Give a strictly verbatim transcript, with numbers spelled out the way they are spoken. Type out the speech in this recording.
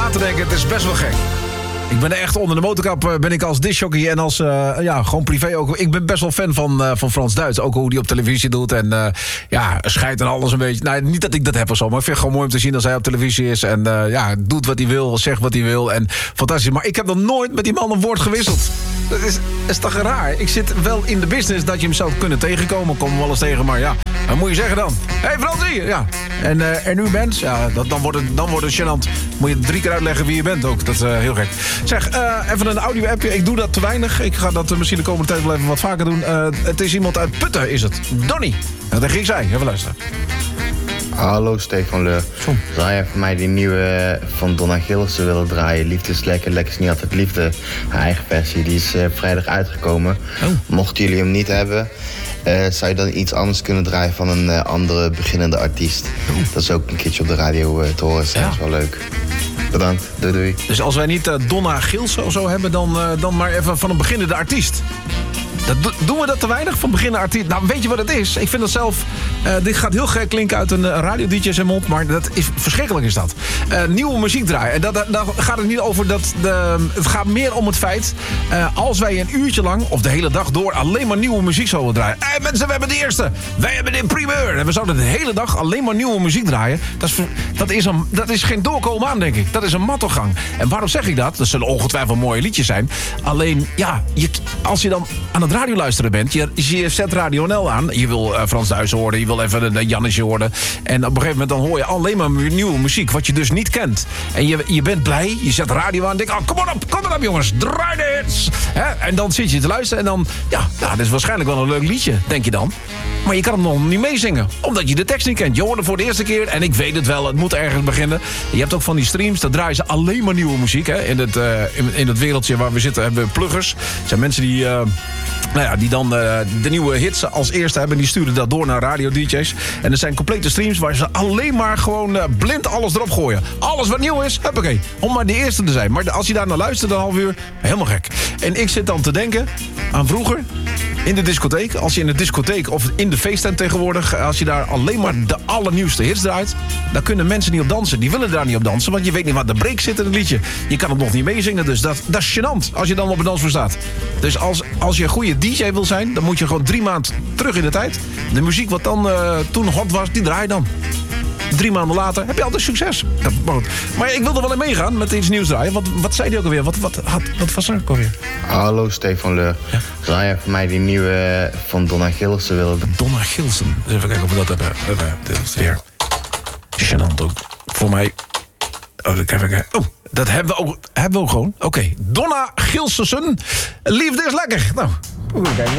na te denken. Het is best wel gek. Ik ben echt onder de motorkap, ben ik als discjockey en als, uh, ja, gewoon privé ook. Ik ben best wel fan van, uh, van Frans Duits. Ook hoe hij op televisie doet en uh, ja, scheidt en alles een beetje. Nou, niet dat ik dat heb of zo, maar ik vind het gewoon mooi om te zien als hij op televisie is. En uh, ja, doet wat hij wil, zegt wat hij wil en fantastisch. Maar ik heb nog nooit met die man een woord gewisseld. Dat is, is toch raar? Ik zit wel in de business dat je hem zou kunnen tegenkomen. Kom hem wel eens tegen, maar ja, wat moet je zeggen dan? Hé hey, Fransie! Ja. En, uh, en u bent? Ja, dat, dan, wordt het, dan wordt het gênant. Moet je drie keer uitleggen wie je bent ook. Dat is uh, heel gek. Zeg, uh, even een audio-appje. Ik doe dat te weinig. Ik ga dat uh, misschien de komende tijd wel even wat vaker doen. Uh, het is iemand uit Putten, is het. Donnie. Nou, dat ging zij. Even luisteren. Hallo Stefan Leur. Zou jij voor mij die nieuwe van Donna Gilsen willen draaien? Liefde is lekker, lekker is niet altijd liefde. Haar eigen versie, die is uh, vrijdag uitgekomen. Oh. Mochten jullie hem niet hebben, uh, zou je dan iets anders kunnen draaien van een uh, andere beginnende artiest? Oh. Dat is ook een keertje op de radio uh, te horen. Dat ja. is wel leuk. Bedankt, doei doei. Dus als wij niet uh, Donna Gilsen of zo hebben, dan, uh, dan maar even van een beginnende artiest. Dat do- doen we dat te weinig van beginnende artiest? Nou, weet je wat het is? Ik vind dat zelf... Uh, dit gaat heel gek klinken uit een uh, radio-D J zijn mond, maar dat is, verschrikkelijk is dat. Uh, nieuwe muziek draaien. En dat, dat, daar gaat het niet over dat... De, het gaat meer om het feit... Uh, als wij een uurtje lang, of de hele dag door... alleen maar nieuwe muziek zouden draaien. Hé hey, mensen, we hebben de eerste. Wij hebben de primeur. En we zouden de hele dag alleen maar nieuwe muziek draaien. Dat is, dat is, een, dat is geen doorkomen aan, denk ik. Dat is een mattogang. En waarom zeg ik dat? Dat zullen ongetwijfeld mooie liedjes zijn. Alleen, ja, je, als je dan aan het radio luisteren bent... je, je zet Radio N L aan. Je wil uh, Frans Duits horen. Je wil even een Jannetje horen. En op een gegeven moment dan hoor je alleen maar nieuwe muziek. Wat je dus niet kent. En je, je bent blij. Je zet radio aan en denkt... Oh, kom maar op, kom maar op jongens. Draai dit. Hè? En dan zit je te luisteren. En dan... Ja, nou, dit is waarschijnlijk wel een leuk liedje. Denk je dan. Maar je kan hem nog niet meezingen. Omdat je de tekst niet kent. Je hoort het voor de eerste keer. En ik weet het wel. Het moet ergens beginnen. Je hebt ook van die streams. Daar draaien ze alleen maar nieuwe muziek. Hè? In, het, uh, in, in het wereldje waar we zitten hebben we pluggers. Het zijn mensen die... Uh, Nou ja, die dan uh, de nieuwe hits als eerste hebben. Die sturen dat door naar radio-D J's. En er zijn complete streams waar ze alleen maar gewoon uh, blind alles erop gooien. Alles wat nieuw is, huppakee. Om maar de eerste te zijn. Maar als je daar naar luistert, een half uur, helemaal gek. En ik zit dan te denken aan vroeger... in de discotheek. Als je in de discotheek of in de feesttent tegenwoordig... als je daar alleen maar de allernieuwste hits draait... dan kunnen mensen niet op dansen. Die willen daar niet op dansen, want je weet niet wat de break zit in het liedje. Je kan het nog niet meezingen, dus dat, dat is gênant... als je dan op een dansvloer staat. Dus als, als je een goede D J wil zijn... dan moet je gewoon drie maanden terug in de tijd. De muziek wat dan uh, toen hot was, die draai je dan. Drie maanden later heb je altijd succes. Maar ik wil er wel in meegaan met iets nieuws draaien. Wat, wat zei die ook alweer? Wat, wat, wat, wat was er ook alweer? Hallo Stefan Leur. Ja? Zou jij voor mij die nieuwe van Donna Gilsen willen? Donna Gilsen. Even kijken of we dat hebben. Dit is weer gênant ook. Voor mij... Oh, dat, even oh, dat hebben we ook, hebben we ook gewoon. Oké, okay. Donna Gilsen. Liefde is lekker. Nou, even kijken.